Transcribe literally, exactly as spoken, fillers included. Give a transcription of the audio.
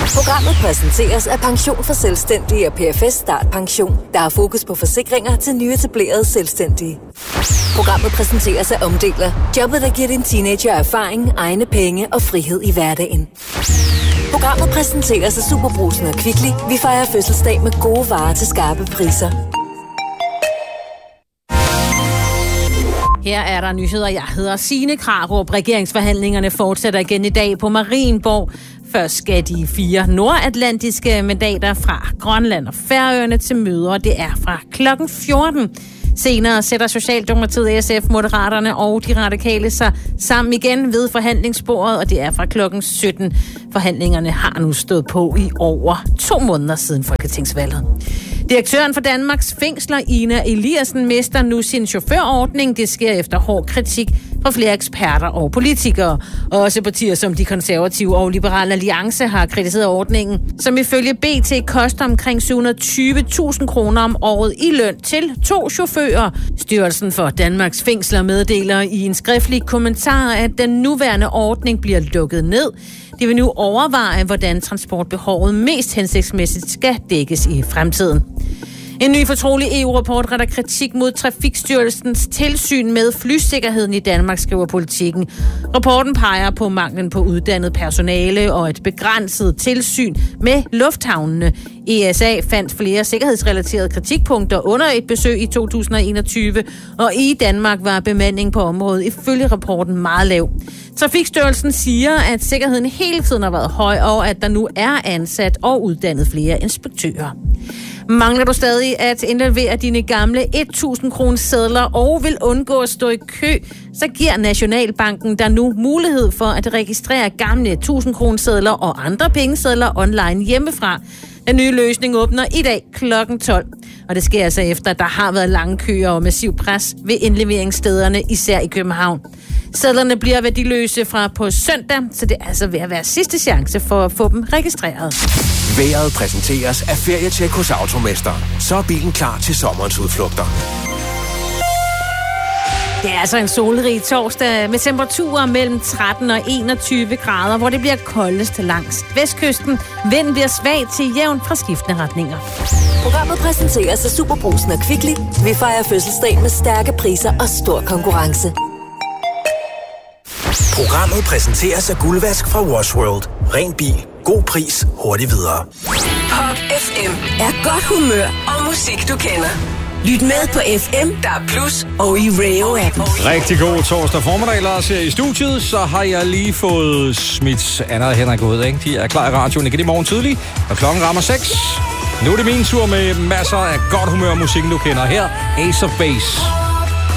Programmet præsenteres af Pension for Selvstændige og P F S Start Pension, der har fokus på forsikringer til nyetablerede selvstændige. Programmet præsenteres af Omdeler, jobbet der giver din teenager erfaring, egne penge og frihed i hverdagen. Programmet præsenteres af Superbrugsen og Kvickly. Vi fejrer fødselsdag med gode varer til skarpe priser. Her er der nyheder. Jeg hedder Signe Krarup. Regeringsforhandlingerne fortsætter igen i dag på Marienborg. Først skal de fire nordatlantiske mandater fra Grønland og Færøerne til møder. Det er fra klokken fjorten. Senere sætter Socialdemokratiet, S F, Moderaterne og de radikale sig sammen igen ved forhandlingsbordet, og det er fra klokken sytten. Forhandlingerne har nu stået på i over to måneder siden folketingsvalget. Direktøren for Danmarks Fængsler, Ina Eliassen, mister nu sin chaufførordning. Det sker efter hård kritik fra flere eksperter og politikere. Også partier som de konservative og Liberale Alliance har kritiseret ordningen, som ifølge B T koster omkring syv hundrede og tyve tusind kroner om året i løn til to chauffører. Styrelsen for Danmarks Fængsler meddeler i en skriftlig kommentar, at den nuværende ordning bliver lukket ned. De vil nu overveje, hvordan transportbehovet mest hensigtsmæssigt skal dækkes i fremtiden. En ny fortrolig E U-rapport retter kritik mod Trafikstyrelsens tilsyn med flysikkerheden i Danmark, skriver Politikken. Rapporten peger på manglen på uddannet personale og et begrænset tilsyn med lufthavnene. E S A fandt flere sikkerhedsrelaterede kritikpunkter under et besøg i to tusind og enogtyve, og i Danmark var bemanding på området ifølge rapporten meget lav. Trafikstyrelsen siger, at sikkerheden hele tiden har været høj, og at der nu er ansat og uddannet flere inspektører. Mangler du stadig at indlevere dine gamle tusind kroner sedler og vil undgå at stå i kø, så giver Nationalbanken der nu mulighed for at registrere gamle tusind kroner sedler og andre pengesedler online hjemmefra. Den nye løsning åbner i dag klokken tolv. Og det sker altså efter, at der har været lange køer og massiv pres ved indleveringsstederne, især i København. Sedlerne bliver værdiløse fra på søndag, så det er altså ved at være sidste chance for at få dem registreret. Vejret præsenteres af Ferietjek hos Automester. Så er bilen klar til sommerens udflugter. Det er altså en solrig torsdag med temperaturer mellem tretten og enogtyve grader, hvor det bliver koldest langs vestkysten. Vinden bliver svag til jævn fra skiftende retninger. Programmet præsenteres af Superbrugsen og Kvickly. Vi fejrer fødselsdag med stærke priser og stor konkurrence. Programmet præsenteres af Guldvask fra Wash World. Ren bil, god pris, hurtigt videre. Pop F M er godt humør og musik, du kender. Lyt med på F M, der er plus, og i Rayo-appen. Rigtig god torsdag formiddag, Lars, her i studiet. Så har jeg lige fået smidt Anna og Henrik ud, ikke? De er klar i radioen igen i morgen tidlig, og klokken rammer seks. Nu er det min tur med masser af godt humør og musikken, du kender. Her, Ace of Base.